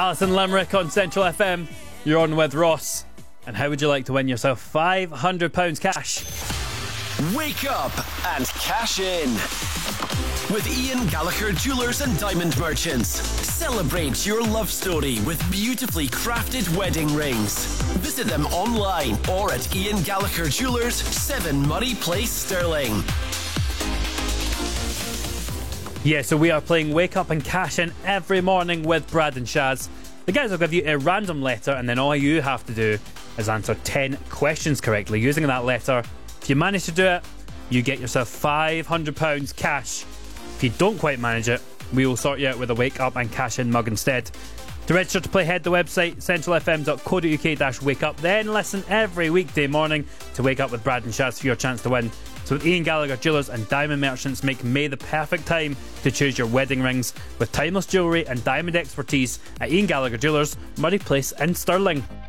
Alison Limerick on Central FM. You're on with Ross. And how would you like to win yourself £500 cash? Wake up and cash in with Ian Gallagher Jewelers and Diamond Merchants. Celebrate your love story with beautifully crafted wedding rings. Visit them online or at Ian Gallagher Jewelers, 7 Murray Place, Stirling. Yeah, so we are playing Wake Up and Cash In every morning with Brad and Shaz. The guys will give you a random letter, and then all you have to do is answer 10 questions correctly using that letter. If you manage to do it, you get yourself £500 cash. If you don't quite manage it, we will sort you out with a Wake Up and Cash In mug instead. To register to play, head to the website centralfm.co.uk/wake up, then listen every weekday morning to Wake Up with Brad and Shaz for your chance to win. So with Ian Gallagher Jewelers and Diamond Merchants, make May the perfect time to choose your wedding rings with timeless jewellery and diamond expertise at Ian Gallagher Jewelers, Murray Place in Stirling.